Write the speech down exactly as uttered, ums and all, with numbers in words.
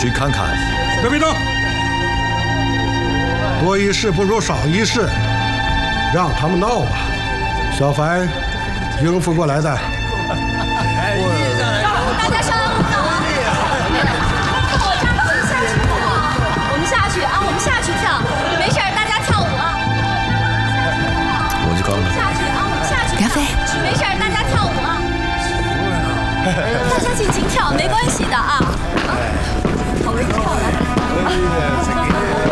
去看看。 别别动！多一事不如少一事，让他们闹吧。小凡应付过来的。 大家稍安勿躁啊！跟我站齐下去跳，我们下去啊，我们下去跳，没事，大家跳舞啊。 我就刚下去啊，我们下去。 梁飞， 没事，大家跳舞啊。大家尽情跳，没关系的啊。